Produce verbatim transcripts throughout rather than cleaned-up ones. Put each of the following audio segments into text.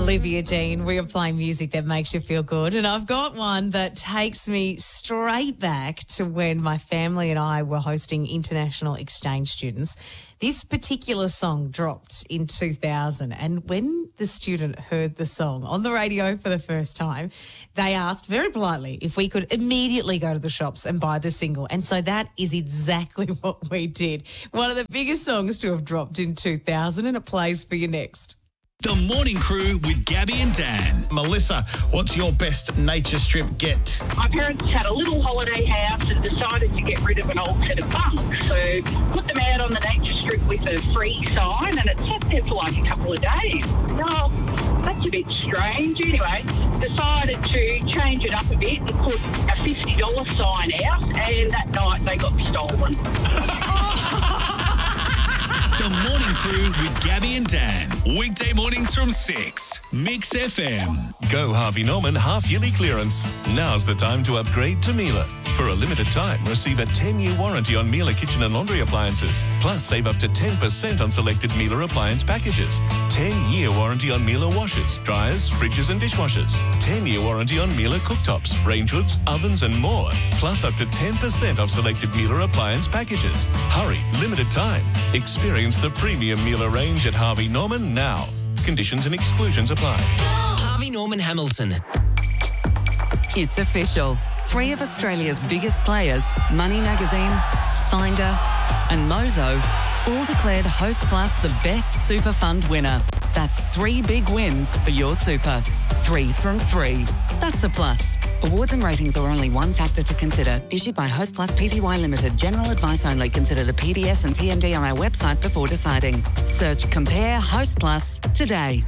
Olivia Dean. We are playing music that makes you feel good. And I've got one that takes me straight back to when my family and I were hosting international exchange students. This particular song dropped in two thousand. And when the student heard the song on the radio for the first time, they asked very politely if we could immediately go to the shops and buy the single. And so that is exactly what we did. One of the biggest songs to have dropped in two thousand, and it plays for you next. The Morning Crew with Gabby and Dan. Melissa, what's your best nature strip get? My parents had a little holiday house and decided to get rid of an old set of bunks. So put them out on the nature strip with a free sign, and it sat there for like a couple of days. Oh, that's a bit strange. Anyway, decided to change it up a bit and put a fifty dollars sign out, and that night they got stolen. The Morning Crew with Gabby and Dan. Weekday mornings from six. Mix F M. Go Harvey Norman half-yearly clearance. Now's the time to upgrade to Miele. For a limited time, receive a ten-year warranty on Miele kitchen and laundry appliances. Plus, save up to ten percent on selected Miele appliance packages. ten-year warranty on Miele washers, dryers, fridges and dishwashers. ten-year warranty on Miele cooktops, range hoods, ovens and more. Plus, up to ten percent off selected Miele appliance packages. Hurry, limited time. Experience the premium Miele range at Harvey Norman now. Conditions and exclusions apply. Harvey Norman Hamilton. It's official. Three of Australia's biggest players, Money Magazine, Finder and Mozo, all declared Host Plus the best super fund winner. That's three big wins for your super. Three from three. That's a plus. Awards and ratings are only one factor to consider. Issued by Host Plus Pty Limited. General advice only. Consider the P D S and T M D on our website before deciding. Search Compare Host Plus today.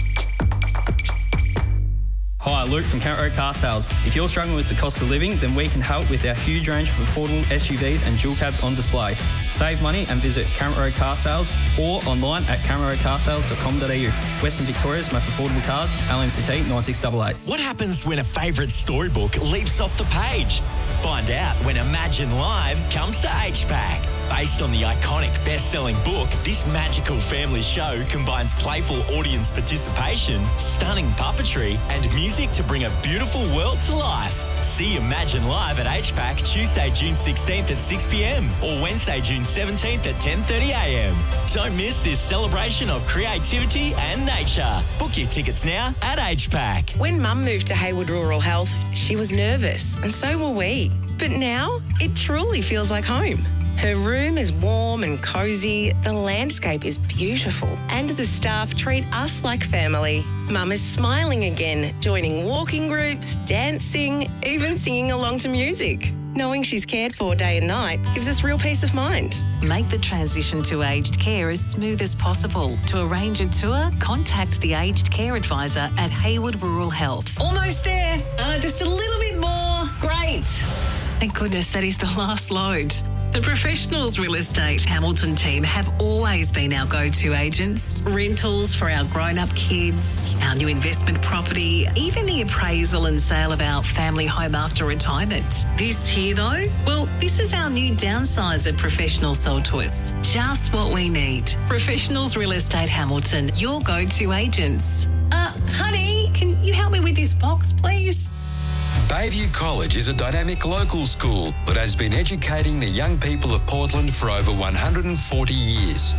Hi, Luke from Kent Road Car Sales. If you're struggling with the cost of living, then we can help with our huge range of affordable S U Vs and dual cabs on display. Save money and visit Kent Road Car Sales or online at kent road car sales dot com dot a u. Western Victoria's most affordable cars, L M C T nine six eight eight. What happens when a favourite storybook leaps off the page? Find out when Imagine Live comes to H PAC. Based on the iconic best-selling book, this magical family show combines playful audience participation, stunning puppetry, and music to bring a beautiful world to life. See Imagine Live at H PAC Tuesday, June sixteenth at six p m or Wednesday, June seventeenth at ten thirty a m. Don't miss this celebration of creativity and nature. Book your tickets now at H PAC. When Mum moved to Hayward Rural Health, she was nervous, and so were we. But now, it truly feels like home. Her room is warm and cosy, the landscape is beautiful, and the staff treat us like family. Mum is smiling again, joining walking groups, dancing, even singing along to music. Knowing she's cared for day and night gives us real peace of mind. Make the transition to aged care as smooth as possible. To arrange a tour, contact the Aged Care Advisor at Hayward Rural Health. Almost there. Uh, just a little bit more. Great. Thank goodness that is the last load. The Professionals Real Estate Hamilton team have always been our go-to agents. Rentals for our grown-up kids, our new investment property, even the appraisal and sale of our family home after retirement. This here, though, well, this is our new downsizer Professionals sold to us. Just what we need. Professionals Real Estate Hamilton, your go-to agents. Uh, honey, can you help me with this box, please? Bayview College is a dynamic local school that has been educating the young people of Portland for over one hundred forty years.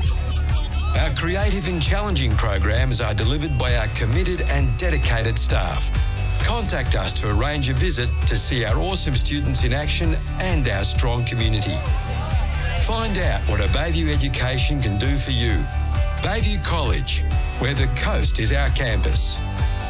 Our creative and challenging programs are delivered by our committed and dedicated staff. Contact us to arrange a visit to see our awesome students in action and our strong community. Find out what a Bayview education can do for you. Bayview College, where the coast is our campus.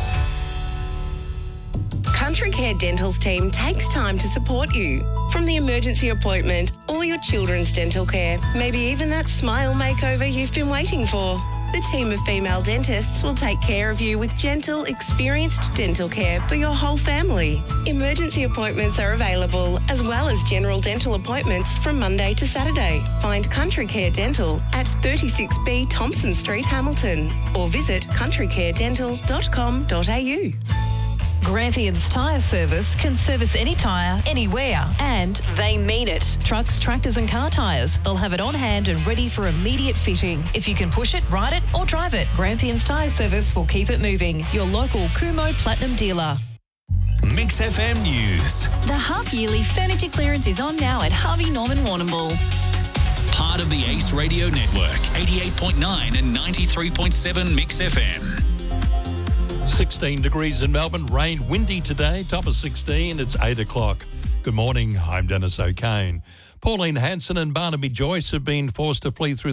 Country Care Dental's team takes time to support you. From the emergency appointment or your children's dental care, maybe even that smile makeover you've been waiting for. The team of female dentists will take care of you with gentle, experienced dental care for your whole family. Emergency appointments are available, as well as general dental appointments from Monday to Saturday. Find Country Care Dental at thirty-six B Thompson Street, Hamilton, or visit country care dental dot com dot a u. Grampians Tyre Service can service any tyre, anywhere, and they mean it. Trucks, tractors and car tyres. They'll have it on hand and ready for immediate fitting. If you can push it, ride it or drive it, Grampians Tyre Service will keep it moving. Your local Kumo Platinum dealer. Mix F M News. The half-yearly furniture clearance is on now at Harvey Norman Warrnambool. Part of the Ace Radio Network, eighty-eight point nine and ninety-three point seven Mix F M. sixteen degrees in Melbourne, rain, windy today, top of sixteen, it's eight o'clock. Good morning, I'm Dennis O'Kane. Pauline Hanson and Barnaby Joyce have been forced to flee through